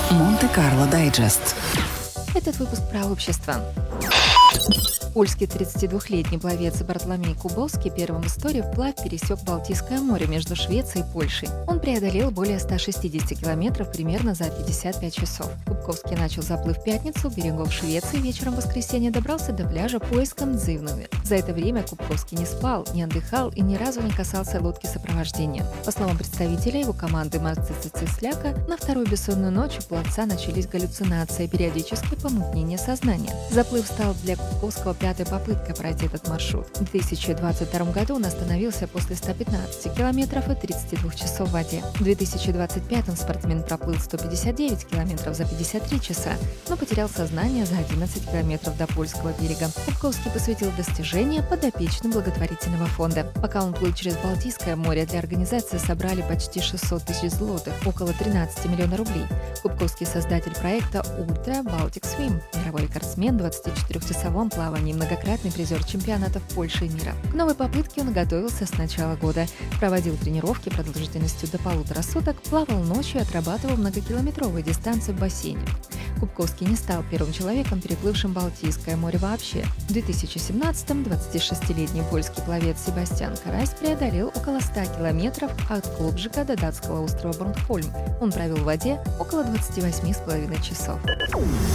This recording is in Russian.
Монте-Карло Дайджест. Этот выпуск про общество. Польский 32-летний пловец Бартоломей Кубовский первым в истории вплавь пересек Балтийское море между Швецией и Польшей. Он преодолел более 160 километров примерно за 55 часов. Кубковский начал заплыв в пятницу, берегов Швеции, вечером в воскресенье добрался до пляжа поиском Дзивнуви. За это время Кубковский не спал, не отдыхал и ни разу не касался лодки сопровождения. По словам представителя его команды Марцица Цисляка, на вторую бессонную ночь у пловца начались галлюцинации, периодически помутнение сознания. Заплыв стал для Кубковского пятой попыткой пройти этот маршрут. В 2022 году он остановился после 115 километров и 32 часов в воде. В 2025 спортсмен проплыл 159 километров за 53 часа, но потерял сознание за 11 километров до польского берега. Кубковский посвятил достижения подопечным благотворительного фонда. Пока он плыл через Балтийское море, для организации собрали почти 600 тысяч злотых, около 13 миллионов рублей. Кубковский — создатель проекта Ultra Baltic Swim, мировой рекордсмен в 24-часовом плавании, многократный призер чемпионатов Польши и мира. К новой попытке он готовился с начала года. Проводил тренировки продолжительностью до 1,5 суток, плавал ночью и отрабатывал многокилометровую дистанцию в бассейне. Кубковский не стал первым человеком, переплывшим Балтийское море вообще. В 2017-м 26-летний польский пловец Себастьян Карась преодолел около 100 километров от Колбжика до датского острова Борнхольм. Он провел в воде около 28,5 часов.